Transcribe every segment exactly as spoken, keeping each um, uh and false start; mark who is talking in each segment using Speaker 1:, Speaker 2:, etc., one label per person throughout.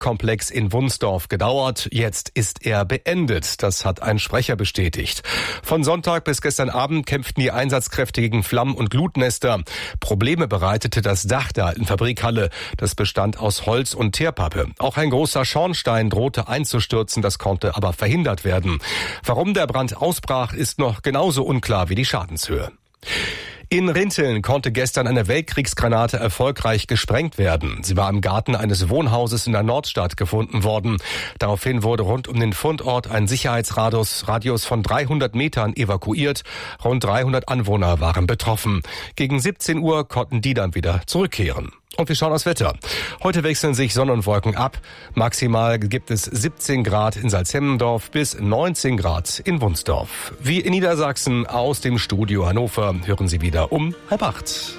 Speaker 1: Parkkomplex in Wunsdorf gedauert. Jetzt ist er beendet. Das hat ein Sprecher bestätigt. Von Sonntag bis gestern Abend kämpften die Einsatzkräfte gegen Flammen- und Glutnester. Probleme bereitete das Dach der alten Fabrikhalle. Das bestand aus Holz und Teerpappe. Auch ein großer Schornstein drohte einzustürzen. Das konnte aber verhindert werden. Warum der Brand ausbrach, ist noch genauso unklar wie die Schadenshöhe. In Rinteln konnte gestern eine Weltkriegsgranate erfolgreich gesprengt werden. Sie war im Garten eines Wohnhauses in der Nordstadt gefunden worden. Daraufhin wurde rund um den Fundort ein Sicherheitsradius Radius von dreihundert Metern evakuiert. Rund dreihundert Anwohner waren betroffen. Gegen siebzehn Uhr konnten die dann wieder zurückkehren. Und wir schauen aufs Wetter. Heute wechseln sich Sonne und Wolken ab. Maximal gibt es siebzehn Grad in Salzhemmendorf bis neunzehn Grad in Wunsdorf. Wie in Niedersachsen aus dem Studio Hannover hören Sie wieder um halb acht.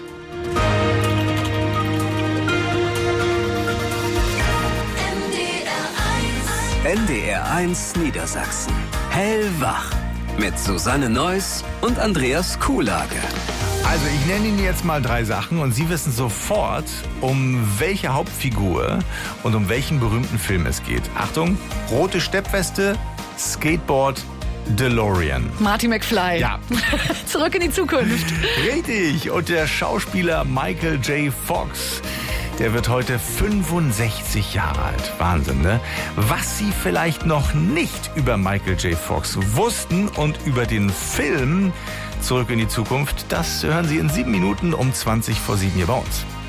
Speaker 2: N D R eins Niedersachsen. Hellwach. Mit Susanne Neuss und Andreas Kuhlage.
Speaker 3: Also ich nenne Ihnen jetzt mal drei Sachen und Sie wissen sofort, um welche Hauptfigur und um welchen berühmten Film es geht. Achtung, rote Steppweste, Skateboard, DeLorean.
Speaker 4: Marty McFly.
Speaker 3: Ja.
Speaker 4: Zurück in die Zukunft.
Speaker 3: Richtig. Und der Schauspieler Michael J. Fox, der wird heute fünfundsechzig Jahre alt. Wahnsinn, ne? Was Sie vielleicht noch nicht über Michael J. Fox wussten und über den Film Zurück in die Zukunft, das hören Sie in sieben Minuten um zwanzig vor sieben hier bei uns.